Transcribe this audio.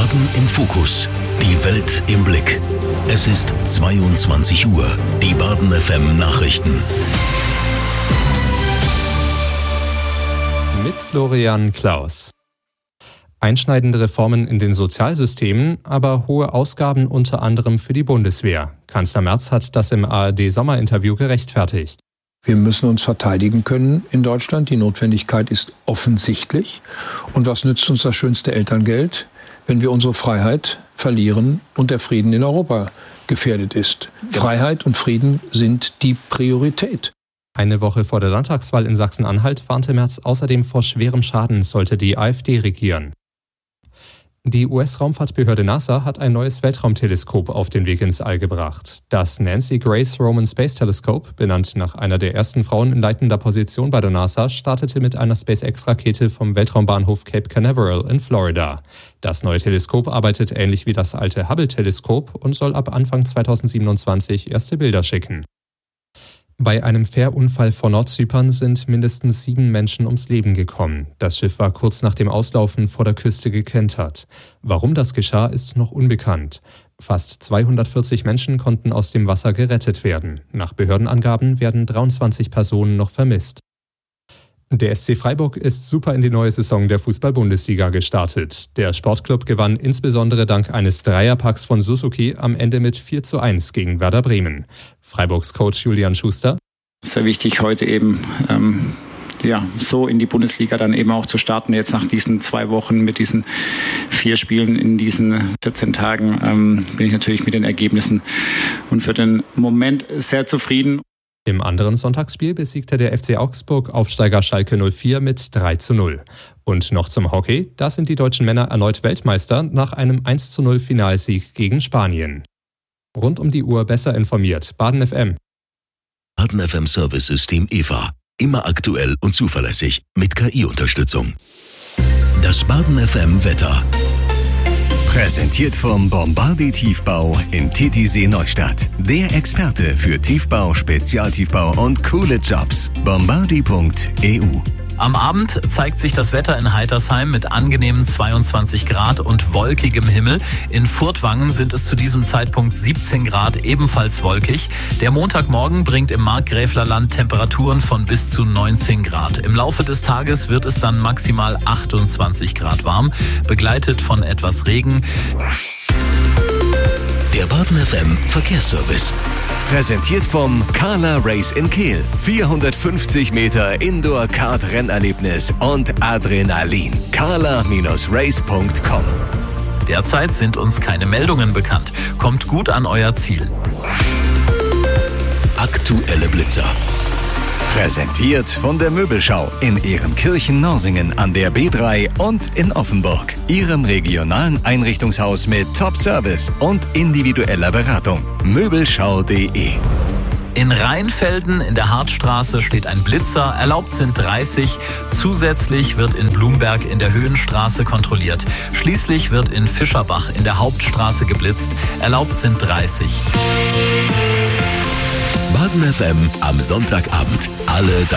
Baden im Fokus. Die Welt im Blick. Es ist 22 Uhr. Die Baden FM Nachrichten. Mit Florian Klaus. Einschneidende Reformen in den Sozialsystemen, aber hohe Ausgaben unter anderem für die Bundeswehr. Kanzler Merz hat das im ARD-Sommerinterview gerechtfertigt. Wir müssen uns verteidigen können in Deutschland. Die Notwendigkeit ist offensichtlich. Und was nützt uns das schönste Elterngeld, wenn wir unsere Freiheit verlieren und der Frieden in Europa gefährdet ist? Freiheit und Frieden sind die Priorität. Eine Woche vor der Landtagswahl in Sachsen-Anhalt warnte Merz außerdem vor schwerem Schaden, sollte die AfD regieren. Die US-Raumfahrtbehörde NASA hat ein neues Weltraumteleskop auf den Weg ins All gebracht. Das Nancy Grace Roman Space Telescope, benannt nach einer der ersten Frauen in leitender Position bei der NASA, startete mit einer SpaceX-Rakete vom Weltraumbahnhof Cape Canaveral in Florida. Das neue Teleskop arbeitet ähnlich wie das alte Hubble-Teleskop und soll ab Anfang 2027 erste Bilder schicken. Bei einem Fährunfall vor Nordzypern sind mindestens 7 Menschen ums Leben gekommen. Das Schiff war kurz nach dem Auslaufen vor der Küste gekentert. Warum das geschah, ist noch unbekannt. Fast 240 Menschen konnten aus dem Wasser gerettet werden. Nach Behördenangaben werden 23 Personen noch vermisst. Der SC Freiburg ist super in die neue Saison der Fußball-Bundesliga gestartet. Der Sportclub gewann insbesondere dank eines Dreierpacks von Suzuki am Ende mit 4:1 gegen Werder Bremen. Freiburgs Coach Julian Schuster. Sehr wichtig, heute eben so in die Bundesliga dann eben auch zu starten. Jetzt nach diesen 2 Wochen mit diesen 4 Spielen in diesen 14 Tagen bin ich natürlich mit den Ergebnissen und für den Moment sehr zufrieden. Im anderen Sonntagsspiel besiegte der FC Augsburg Aufsteiger Schalke 04 mit 3:0. Und noch zum Hockey, da sind die deutschen Männer erneut Weltmeister nach einem 1:0 Finalsieg gegen Spanien. Rund um die Uhr besser informiert. Baden FM. Baden FM Service-System EVA. Immer aktuell und zuverlässig mit KI-Unterstützung. Das Baden FM Wetter. Präsentiert vom Bombardier Tiefbau in Titisee Neustadt. Der Experte für Tiefbau, Spezialtiefbau und coole Jobs. Bombardier.eu. Am Abend zeigt sich das Wetter in Heitersheim mit angenehmen 22 Grad und wolkigem Himmel. In Furtwangen sind es zu diesem Zeitpunkt 17 Grad, ebenfalls wolkig. Der Montagmorgen bringt im Markgräflerland Temperaturen von bis zu 19 Grad. Im Laufe des Tages wird es dann maximal 28 Grad warm, begleitet von etwas Regen. Der Baden FM Verkehrsservice. Präsentiert vom Carla Race in Kehl. 450 Meter Indoor-Kart-Rennerlebnis und Adrenalin. carla-race.com. Derzeit sind uns keine Meldungen bekannt. Kommt gut an euer Ziel. Aktuelle Blitzer. Präsentiert von der Möbelschau in Ehrenkirchen-Norsingen an der B3 und in Offenburg. Ihrem regionalen Einrichtungshaus mit Top-Service und individueller Beratung. Möbelschau.de. In Rheinfelden in der Hartstraße steht ein Blitzer, erlaubt sind 30. Zusätzlich wird in Blumberg in der Höhenstraße kontrolliert. Schließlich wird in Fischerbach in der Hauptstraße geblitzt, erlaubt sind 30. Baden FM am Sonntagabend. Alle